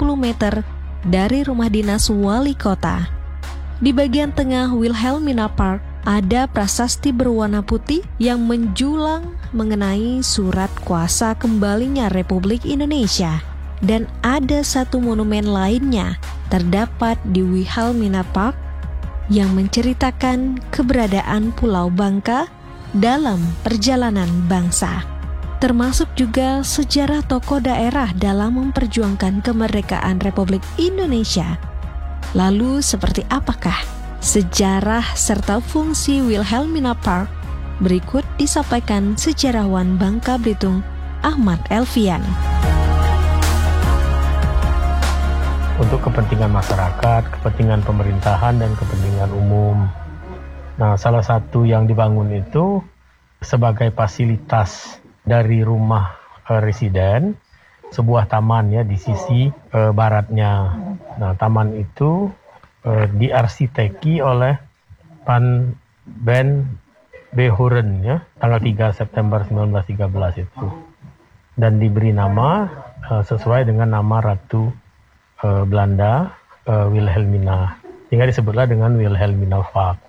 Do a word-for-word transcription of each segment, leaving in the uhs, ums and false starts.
puluh meter dari rumah dinas wali kota. Di bagian tengah Wilhelmina Park ada prasasti berwarna putih yang menjulang mengenai surat kuasa kembalinya Republik Indonesia. Dan ada satu monumen lainnya terdapat di Wilhelmina Park yang menceritakan keberadaan Pulau Bangka dalam perjalanan bangsa. Termasuk juga sejarah tokoh daerah dalam memperjuangkan kemerdekaan Republik Indonesia. Lalu seperti apakah sejarah serta fungsi Wilhelmina Park? Berikut disampaikan sejarawan Bangka Belitung Ahmad Elfian. Untuk kepentingan masyarakat, kepentingan pemerintahan, dan kepentingan umum. Nah, salah satu yang dibangun itu sebagai fasilitas dari rumah uh, residen, sebuah taman ya di sisi uh, baratnya. Nah, taman itu uh, diarsiteki oleh Pan Ben Behuren ya, tanggal tiga September seribu sembilan ratus tiga belas itu. Dan diberi nama uh, sesuai dengan nama Ratu uh, Belanda uh, Wilhelmina. Sehingga disebutlah dengan Wilhelmina Park.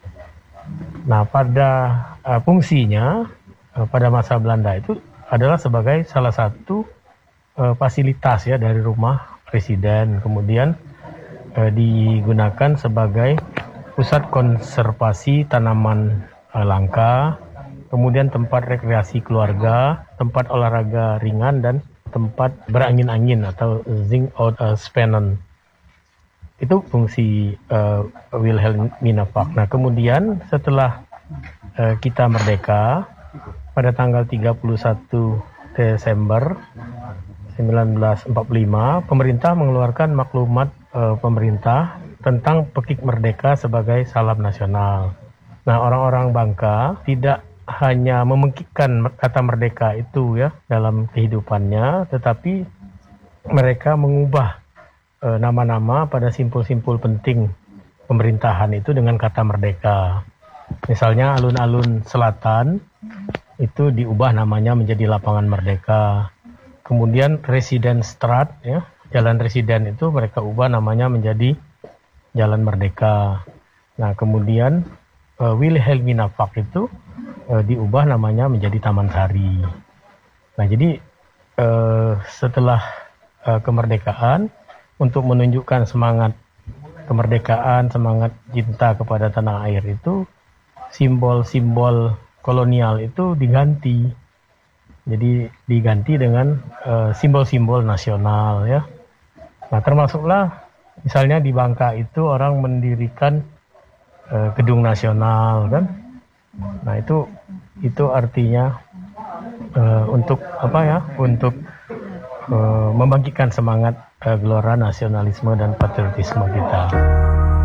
Nah, pada uh, fungsinya pada masa Belanda itu adalah sebagai salah satu uh, fasilitas ya dari rumah residen, kemudian uh, digunakan sebagai pusat konservasi tanaman uh, langka, kemudian tempat rekreasi keluarga, tempat olahraga ringan, dan tempat berangin-angin atau zing out uh, spannen. Itu fungsi uh, Wilhelmina Park. Nah, kemudian setelah uh, kita merdeka pada tanggal tiga puluh satu Desember seribu sembilan ratus empat puluh lima, pemerintah mengeluarkan maklumat e, pemerintah tentang Pekik Merdeka sebagai salam nasional. Nah, orang-orang Bangka tidak hanya memekikkan kata merdeka itu ya dalam kehidupannya, tetapi mereka mengubah e, nama-nama pada simpul-simpul penting pemerintahan itu dengan kata merdeka. Misalnya alun-alun selatan itu diubah namanya menjadi Lapangan Merdeka. Kemudian Residen Straat ya, Jalan Residen itu mereka ubah namanya menjadi Jalan Merdeka. Nah, kemudian uh, Wilhelmina Park itu uh, diubah namanya menjadi Taman Sari. Nah, jadi uh, setelah uh, kemerdekaan, untuk menunjukkan semangat kemerdekaan, semangat cinta kepada tanah air itu, simbol-simbol kolonial itu diganti, jadi diganti dengan uh, simbol-simbol nasional ya. Nah, termasuklah misalnya di Bangka itu orang mendirikan uh, gedung nasional kan. Nah, itu itu artinya uh, untuk apa ya? Untuk uh, membangkitkan semangat uh, gelora nasionalisme dan patriotisme kita.